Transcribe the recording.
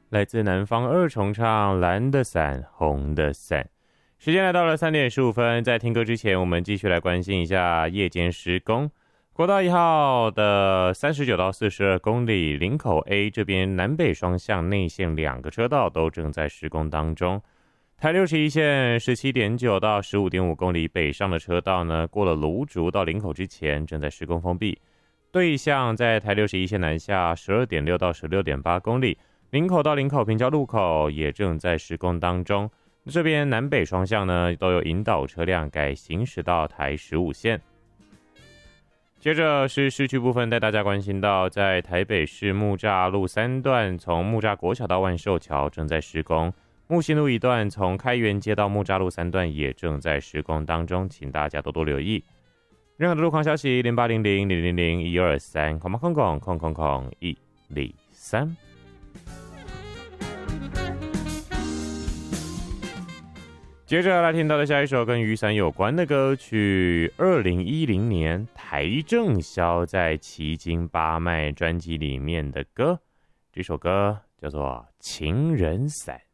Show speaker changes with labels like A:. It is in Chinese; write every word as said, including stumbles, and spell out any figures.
A: 来自南方二重唱，蓝的伞，红的伞。时间来到了三点十五分，在听歌之前，我们继续来关心一下夜间施工。国道一号的三十九到四十二公里，林口 A 这边南北双向内线两个车道都正在施工当中。台六十一线十七点九到十五点五公里北上的车道呢，过了芦竹到林口之前正在施工封闭。对向在台六十一线南下十二点六到十六点八公里，林口到林口平交路口也正在施工当中。这边南北双向呢都有引导车辆改行驶到台十五线。接着是市区部分，带大家关心到，在台北市木栅路三段，从木栅国小到万寿桥正在施工；木信路一段从开元街到木栅路三段也正在施工当中，请大家多多留意。任何的路况消息，零八零零零零零一二三，空空空空空空一零三。接着来听到的下一首跟雨伞有关的歌曲，二零一零年台正宵在奇经八脉专辑里面的歌，这首歌叫做《情人伞》。